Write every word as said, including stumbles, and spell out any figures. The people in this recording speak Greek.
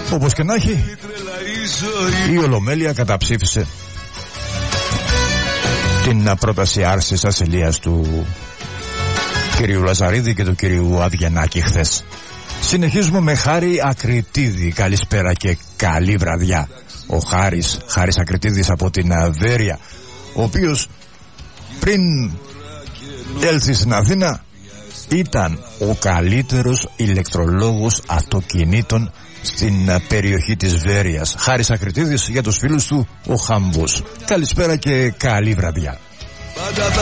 Όπως και να έχει, η Ολομέλεια καταψήφισε την πρόταση άρσης ασυλίας του κυρίου Λαζαρίδη και του κυρίου Αβγενάκη χθες. Συνεχίζουμε με Χάρη Ακριτίδη. Καλησπέρα και καλή βραδιά. Ο Χάρης, Χάρης Ακριτίδης από την Βέρεια, ο οποίος πριν έλθει στην Αθήνα ήταν ο καλύτερος ηλεκτρολόγος αυτοκινήτων στην περιοχή της Βέρειας. Χάρης Ακριτίδης, για τους φίλους του ο Χαμπός. Καλησπέρα και καλή βραδιά.